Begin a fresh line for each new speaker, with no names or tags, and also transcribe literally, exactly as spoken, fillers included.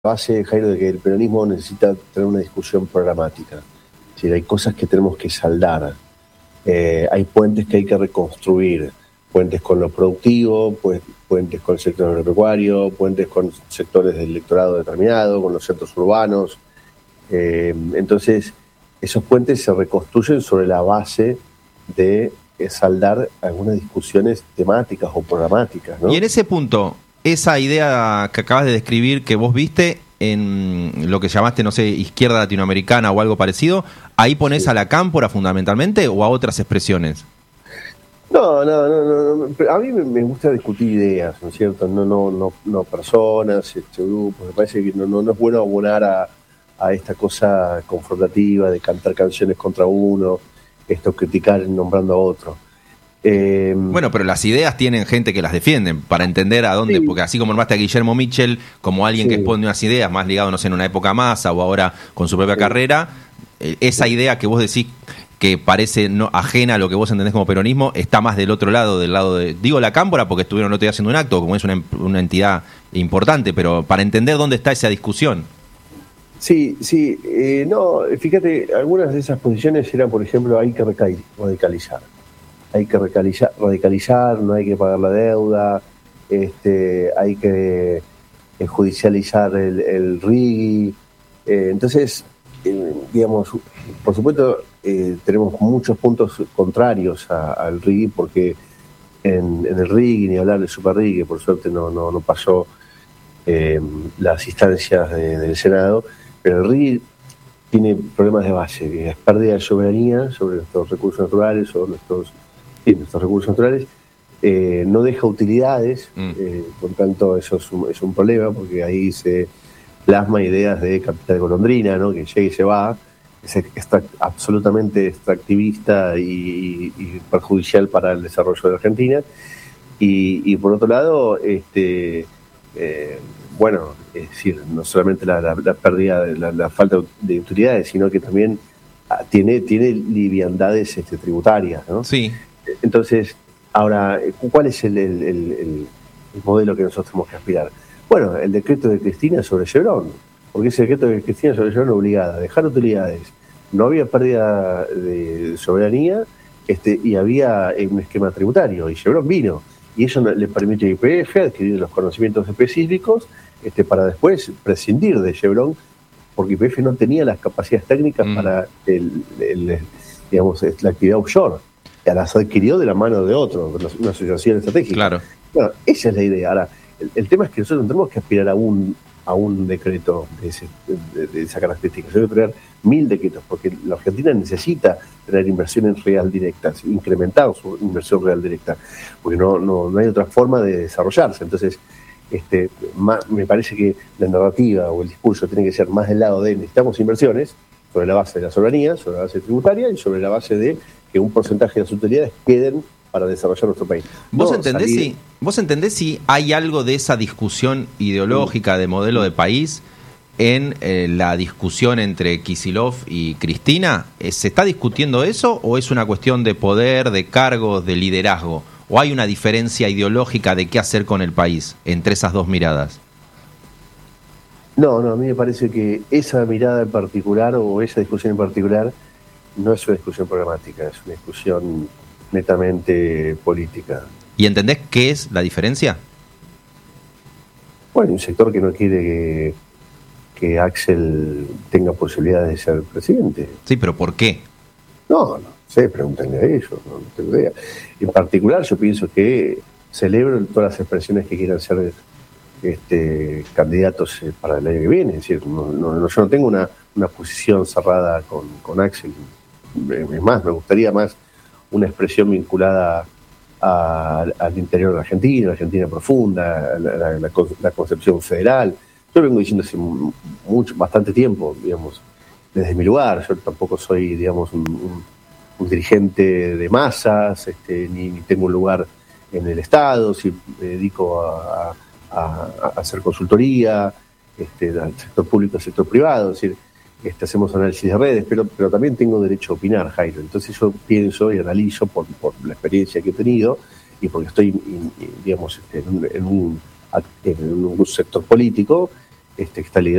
base, Jairo, de que el peronismo necesita tener una discusión programática. Es decir, hay cosas que tenemos que saldar, eh, hay puentes que hay que reconstruir, puentes con lo productivo, pues, puentes con el sector agropecuario, puentes con sectores del electorado determinado, con los centros urbanos. Eh, entonces, esos puentes se reconstruyen sobre la base de eh, saldar algunas discusiones temáticas o programáticas, ¿no?
Y en ese punto, esa idea que acabas de describir, que vos viste en lo que llamaste, no sé, izquierda latinoamericana o algo parecido, ¿ahí pones sí. a la cámpora fundamentalmente o a otras expresiones?
No, no, no, no. A mí me gusta discutir ideas, ¿no es cierto? No, no, no, no personas, este, grupos. Me parece que no, no, no es bueno abonar a, a esta cosa confrontativa de cantar canciones contra uno, esto criticar nombrando a otro.
Eh, bueno, pero las ideas tienen gente que las defienden, para entender a dónde, sí. porque así como armaste a Guillermo Mitchell como alguien sí. que expone unas ideas, más ligado, no sé, en una época Massa o ahora con su propia sí. carrera, eh, esa sí. idea que vos decís que parece no ajena a lo que vos entendés como peronismo, está más del otro lado, del lado de, digo la cámpora porque estuvieron el otro día haciendo un acto, como es una, una entidad importante, pero para entender dónde está esa discusión.
Sí, sí, eh, no, fíjate, algunas de esas posiciones eran, por ejemplo, hay que radicalizar. Hay que radicalizar, radicalizar, no hay que pagar la deuda, este, hay que eh, judicializar el, el R I G. Eh, entonces, eh, digamos, por supuesto, eh, tenemos muchos puntos contrarios a, al R I G, porque en, en el R I G, ni hablar del Super R I G, que por suerte no, no, no pasó eh, las instancias de, del Senado, pero el R I G tiene problemas de base, que es pérdida de soberanía sobre nuestros recursos naturales, sobre nuestros... Sí, nuestros recursos naturales, eh, no deja utilidades, mm. eh, por tanto eso es un, es un problema, porque ahí se plasma ideas de capital golondrina, ¿no? Que llega y se va, es extra, absolutamente extractivista y, y perjudicial para el desarrollo de la Argentina. Y, y por otro lado, este, eh, bueno, es decir, no solamente la, la, la pérdida, la, la falta de utilidades, sino que también tiene, tiene liviandades este, tributarias, ¿no?
Sí.
Entonces, ahora, ¿cuál es el, el, el, el modelo que nosotros tenemos que aspirar? Bueno, el decreto de Cristina sobre Chevron, porque ese decreto de Cristina sobre Chevron obligaba a dejar utilidades, no había pérdida de soberanía este, y había un esquema tributario, y Chevron vino, y eso le permite a Y P F adquirir los conocimientos específicos este, para después prescindir de Chevron, porque Y P F no tenía las capacidades técnicas mm. para el, el, digamos, la actividad offshore. Las adquirió de la mano de otro, una asociación estratégica.
Claro.
Bueno, esa es la idea. Ahora, el, el tema es que nosotros no tenemos que aspirar a un a un decreto de, ese, de, de esa característica. Tenemos que crear mil decretos, porque la Argentina necesita tener inversiones real directas, incrementar su inversión real directa, porque no, no, no hay otra forma de desarrollarse. Entonces, este, más, me parece que la narrativa o el discurso tiene que ser más del lado de necesitamos inversiones, sobre la base de la soberanía, sobre la base tributaria y sobre la base de que un porcentaje de las utilidades queden para desarrollar nuestro país.
¿Vos, no
salir...
entendés si, ¿Vos entendés si hay algo de esa discusión ideológica de modelo de país en eh, la discusión entre Kicillof y Cristina? ¿Se está discutiendo eso o es una cuestión de poder, de cargos, de liderazgo? ¿O hay una diferencia ideológica de qué hacer con el país entre esas dos miradas?
No, no, a mí me parece que esa mirada en particular o esa discusión en particular no es una discusión programática, es una discusión netamente política.
¿Y entendés qué es la diferencia?
Bueno, un sector que no quiere que, que Axel tenga posibilidades de ser presidente.
Sí, pero ¿por qué?
No, no sé, pregúntenle a ellos, no, no tengo idea. En particular yo pienso que celebro todas las expresiones que quieran ser este, candidatos para el año que viene. Es decir, no, no, yo no tengo una, una posición cerrada con, con Axel. Es más, me gustaría más una expresión vinculada a, al interior de la Argentina, la Argentina profunda, la, la, la, la concepción federal. Yo vengo diciendo hace mucho, bastante tiempo, digamos, desde mi lugar. Yo tampoco soy, digamos, un, un, un dirigente de masas, este, ni, ni tengo un lugar en el Estado, si me dedico a, a, a hacer consultoría, este, al sector público, al sector privado, es decir, Este, hacemos análisis de redes, pero, pero también tengo derecho a opinar, Jairo. Entonces yo pienso y analizo por, por la experiencia que he tenido y porque estoy, digamos, en un, en un, en un sector político este, que está ligado